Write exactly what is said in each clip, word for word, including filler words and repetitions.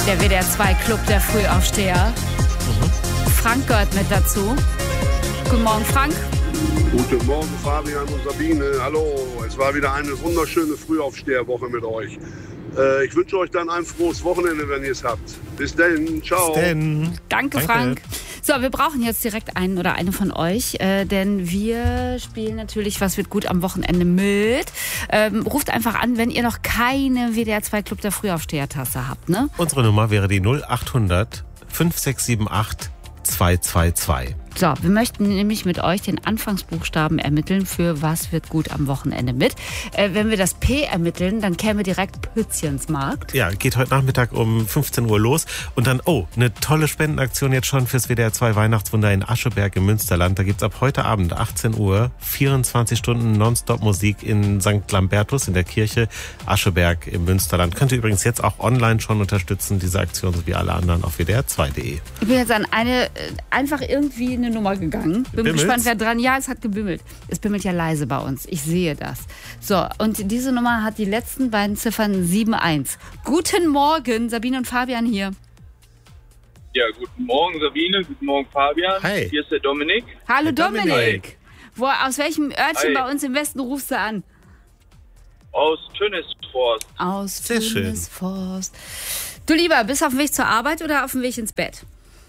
Der W D R zwei Club der Frühaufsteher. Mhm. Frank gehört mit dazu. Guten Morgen, Frank. Guten Morgen, Fabian und Sabine. Hallo, es war wieder eine wunderschöne Frühaufsteherwoche mit euch. Äh, ich wünsche euch dann ein frohes Wochenende, wenn ihr es habt. Bis dann, ciao. Bis denn. Danke, Danke, Frank. So, wir brauchen jetzt direkt einen oder eine von euch, äh, denn wir spielen natürlich Was wird gut am Wochenende mit. Ähm, ruft einfach an, wenn ihr noch keine W D R zwei Club der Frühaufsteher-Tasse habt, ne? Unsere Nummer wäre die null acht hundert fünf sechs sieben acht zwei zwei zwei. So, wir möchten nämlich mit euch den Anfangsbuchstaben ermitteln für Was wird gut am Wochenende mit. Äh, wenn wir das P ermitteln, dann käme direkt Pützchensmarkt. Ja, geht heute Nachmittag um fünfzehn Uhr los. Und dann, oh, eine tolle Spendenaktion jetzt schon fürs W D R zwei Weihnachtswunder in Ascheberg im Münsterland. Da gibt's ab heute Abend achtzehn Uhr vierundzwanzig Stunden Nonstop-Musik in Sankt Lambertus in der Kirche Ascheberg im Münsterland. Könnt ihr übrigens jetzt auch online schon unterstützen, diese Aktion sowie alle anderen auf W D R zwei punkt de. Ich bin jetzt an eine, äh, einfach irgendwie eine Nummer gegangen. Bin Bimmelt's? gespannt, wer dran. Ja, es hat gebimmelt. Es bimmelt ja leise bei uns. Ich sehe das. So, und diese Nummer hat die letzten beiden Ziffern sieben eins. Guten Morgen, Sabine und Fabian hier. Ja, guten Morgen Sabine, guten Morgen Fabian. Hi. Hier ist der Dominik. Hallo Dominik. Dominik. Wo, aus welchem Örtchen Hi. bei uns im Westen rufst du an? Aus Tönnesforst. Aus Sehr schön. Tönnesforst. Du Lieber, bist du auf dem Weg zur Arbeit oder auf dem Weg ins Bett?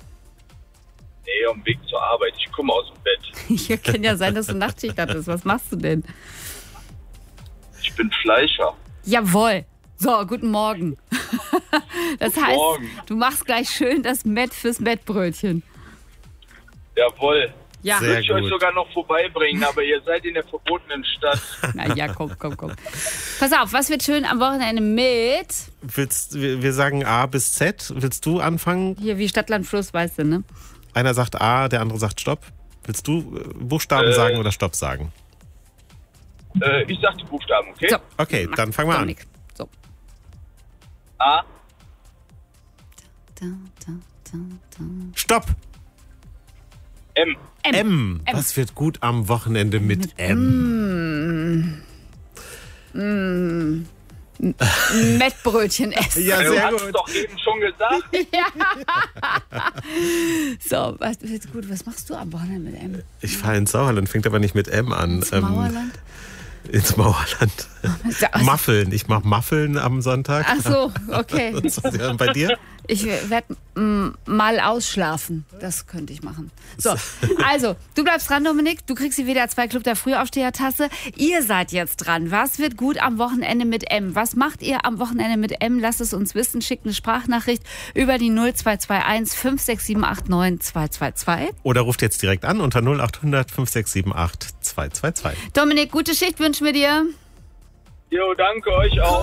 Nee, auf dem Weg zur Arbeit. Ich komme aus dem Bett. Ja, kann ja sein, dass du Nachtschicht hattest. Was machst du denn? Ich bin Fleischer. Jawohl. So, guten Morgen. Das Guten heißt, Morgen. du machst gleich schön das Mett fürs Mettbrötchen. Jawohl. Ja. Sehr Würde ich euch gut. sogar noch vorbeibringen, aber ihr seid in der verbotenen Stadt. Na ja, komm, komm, komm. Pass auf, was wird schön am Wochenende mit? Willst, wir wir sagen A bis Z. Willst du anfangen? Hier wie Stadt, Land, Fluss, weißt du, ne? Einer sagt A, der andere sagt Stopp. Willst du äh, Buchstaben Äh. sagen oder Stopp sagen? Äh, ich sag die Buchstaben, okay? So. Okay, Mach, dann fangen wir an. Dominik. So. A, Da, da, da, da. Stopp! M. M. M. M. Was wird gut am Wochenende mit, M? Mettbrötchen essen. Ja, Du sehr hast es gut. doch eben schon gesagt. So, was wird gut? Was machst du am Wochenende mit M? Ich fahre ins Sauerland, fängt aber nicht mit M an. Ins Mauerland? Ins Mauerland. Also- Muffeln. Ich mache Muffeln am Sonntag. Ach so, okay. Was ist denn bei dir? Ich werde mal ausschlafen. Das könnte ich machen. So, also, du bleibst dran, Dominik. Du kriegst die W D R zwei Club der Frühaufsteher-Tasse. Ihr seid jetzt dran. Was wird gut am Wochenende mit M? Was macht ihr am Wochenende mit M? Lasst es uns wissen. Schickt eine Sprachnachricht über die null zwei zwei eins fünf sechs sieben acht neun zwei zwei zwei. Oder ruft jetzt direkt an unter null acht hundert fünf sechs sieben acht zwei zwei zwei. Dominik, gute Schicht wünschen wir dir. Jo, danke euch auch.